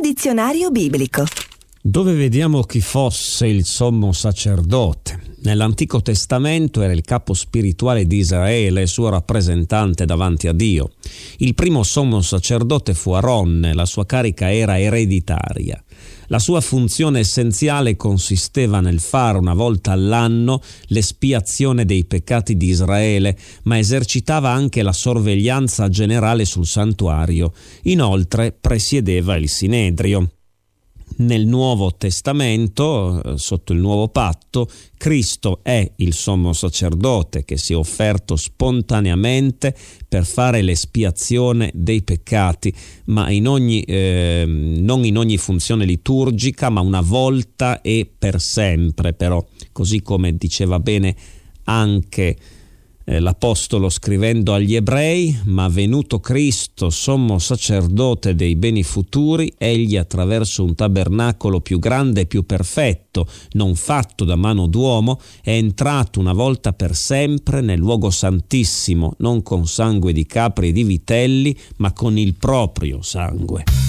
dizionario biblico. Dove vediamo chi fosse il sommo sacerdote. Nell'Antico Testamento era il capo spirituale di Israele, suo rappresentante davanti a Dio. Il primo sommo sacerdote fu Aronne, la sua carica era ereditaria. La sua funzione essenziale consisteva nel fare una volta all'anno l'espiazione dei peccati di Israele, ma esercitava anche la sorveglianza generale sul santuario. Inoltre presiedeva il Sinedrio. Nel Nuovo Testamento, sotto il Nuovo Patto, Cristo è il sommo sacerdote che si è offerto spontaneamente per fare l'espiazione dei peccati, ma non in ogni funzione liturgica, ma una volta e per sempre, però, così come diceva bene anche l'Apostolo scrivendo agli Ebrei: ma venuto Cristo, sommo sacerdote dei beni futuri, egli attraverso un tabernacolo più grande e più perfetto, non fatto da mano d'uomo, è entrato una volta per sempre nel luogo santissimo, non con sangue di capri e di vitelli, ma con il proprio sangue.